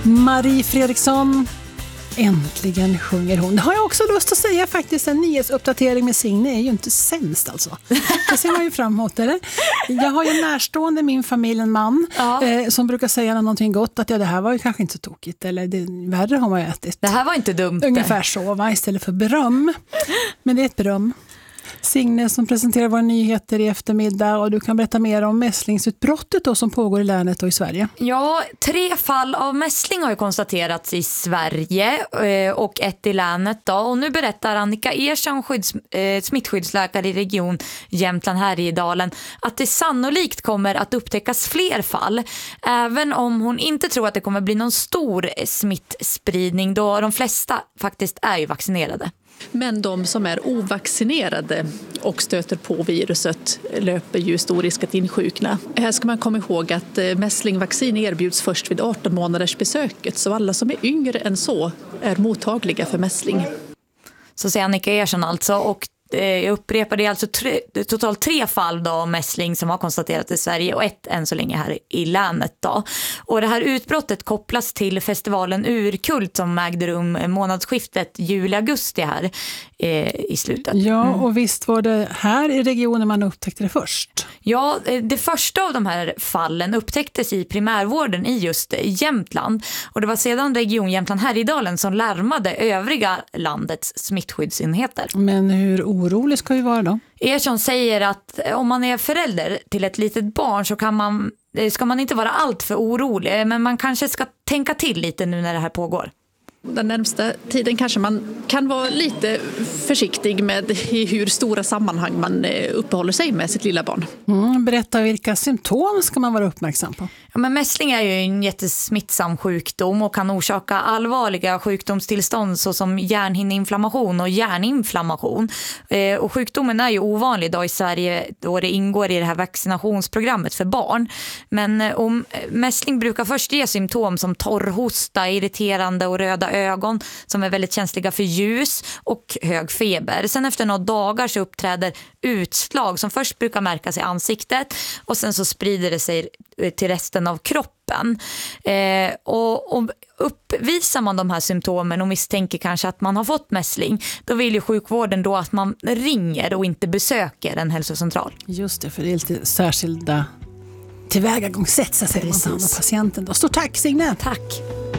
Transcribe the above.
Marie Fredriksson, äntligen sjunger hon. Det har jag också lust att säga faktiskt. En nyhetsuppdatering med Signe är ju inte sämst alltså. Det ser man ju fram emot, eller? Jag har ju närstående min familj, en man, som brukar säga någonting gott, att det här var ju kanske inte så tokigt, eller värre har man ju ätit. Det här var inte dumt. Ungefär så, va? Istället för beröm. Men det är ett beröm. Signe som presenterar våra nyheter i eftermiddag, och du kan berätta mer om mässlingsutbrottet då, som pågår i länet och i Sverige. Ja, 3 fall av mässling har ju konstaterats i Sverige och 1 i länet då. Och nu berättar Annika Ersson, smittskyddsläkare i region Jämtland Härjedalen, att det sannolikt kommer att upptäckas fler fall, även om hon inte tror att det kommer bli någon stor smittspridning, då de flesta faktiskt är ju vaccinerade. Men de som är ovaccinerade och stöter på viruset löper ju stor risk att insjukna. Här ska man komma ihåg att mässlingvaccin erbjuds först vid 18 månaders besöket, så alla som är yngre än så är mottagliga för mässling. Så säger Annika Ersson alltså, och jag upprepar, det är alltså totalt 3 fall då av mässling som har konstaterats i Sverige och 1 än så länge här i länet då. Och det här utbrottet kopplas till festivalen Urkult som ägde rum månadsskiftet juli-augusti här i slutet. Ja, och visst var det här i regionen man upptäckte det först? Ja, det första av de här fallen upptäcktes i primärvården i just Jämtland. Och det var sedan region Jämtland Härjedalen som larmade övriga landets smittskyddsenheter. Men hur orolig ska vi vara då? Ersson säger att om man är förälder till ett litet barn så ska man inte vara allt för orolig. Men man kanske ska tänka till lite nu när det här pågår. Den närmsta tiden kanske man kan vara lite försiktig med i hur stora sammanhang man uppehåller sig med sitt lilla barn. Berätta, vilka symptom ska man vara uppmärksam på? Ja, men mässling är ju en jättesmittsam sjukdom och kan orsaka allvarliga sjukdomstillstånd såsom hjärnhinneinflammation och hjärninflammation. Och sjukdomen är ju ovanlig idag i Sverige då det ingår i det här vaccinationsprogrammet för barn. Men mässling brukar först ge symptom som torrhosta, irriterande och röda ögon som är väldigt känsliga för ljus och hög feber. Sen efter några dagar så uppträder utslag som först brukar märkas i ansiktet och sen så sprider det sig till resten av kroppen. Och uppvisar man de här symptomen och misstänker kanske att man har fått mässling, då vill ju sjukvården då att man ringer och inte besöker en hälsocentral. Just det, för det är lite särskilda tillvägagångssätt så att säga, man tar hand om patienten. Stort tack, Signe! Tack!